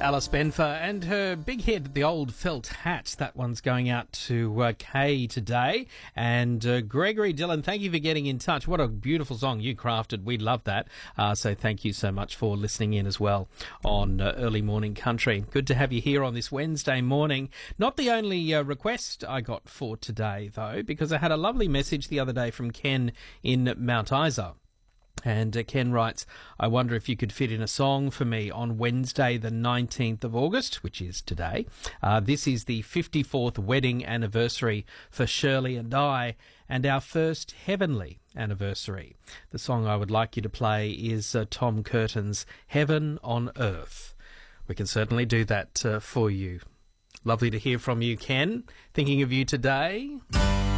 Alice Benfer and her big hit, The Old Felt Hat. That one's going out to Kay today. And Gregory Dillon, thank you for getting in touch. What a beautiful song you crafted. We love that. So thank you so much for listening in as well on Early Morning Country. Good to have you here on this Wednesday morning. Not the only request I got for today, though, because I had a lovely message the other day from Ken in Mount Isa. And Ken writes, I wonder if you could fit in a song for me on Wednesday the 19th of August, which is today. This is the 54th wedding anniversary for Shirley and I, and our first heavenly anniversary. The song I would like you to play is Tom Curtin's Heaven on Earth. We can certainly do that for you. Lovely to hear from you, Ken. Thinking of you today.